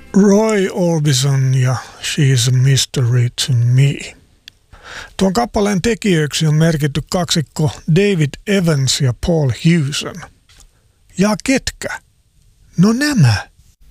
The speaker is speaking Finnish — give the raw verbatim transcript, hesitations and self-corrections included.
Roy Orbison ja She's a Mystery to Me. Tuon kappaleen tekijöiksi on merkitty kaksikko David Evans ja Paul Hewson. Ja ketkä? No nämä.